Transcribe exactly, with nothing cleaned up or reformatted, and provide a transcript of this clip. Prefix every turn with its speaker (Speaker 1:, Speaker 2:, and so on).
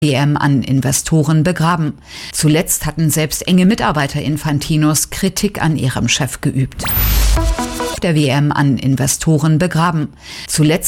Speaker 1: W M an Investoren begraben. Zuletzt hatten selbst enge Mitarbeiter Infantinos Kritik an ihrem Chef geübt. Der W M an Investoren begraben. Zuletzt